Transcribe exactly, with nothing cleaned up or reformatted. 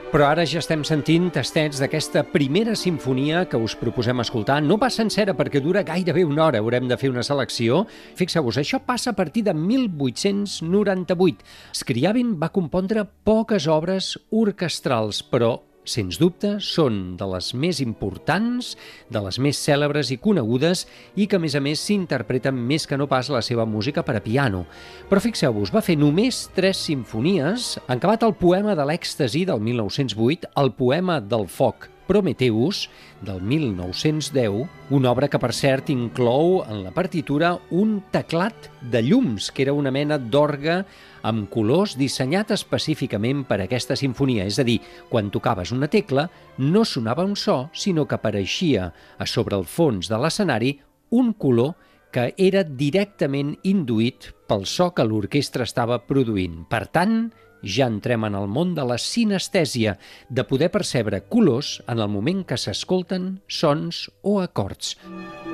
Però ara ja estem sentint tastets d'aquesta primera sinfonia que us proposem escoltar. No pas sencera perquè dura gairebé una hora, haurem de fer una selecció. Fixeu-vos, això passa a partir de mil vuit-cents noranta-vuit. Scriabin va compondre poques obres orquestrals, però sens dubte, són de les més importants, de les més cèlebres i conegudes i que, a més a més, s'interpreten més que no pas la seva música per a piano. Però fixeu-vos, va fer només tres simfonies, en acabat el poema de l'èxtasi del mil nou-cents vuit, el poema del foc Prometheus, del mil nou-cents deu, una obra que, per cert, inclou en la partitura un teclat de llums, que era una mena d'orgue amb colors dissenyat específicament per a aquesta sinfonia. És a dir, quan tocaves una tecla, no sonava un so, sinó que apareixia a sobre el fons de l'escenari un color que era directament induït pel so que l'orquestra estava produint. Per tant, ja entrem en el món de la sinestèsia, de poder percebre colors en el moment que s'escolten sons o acords.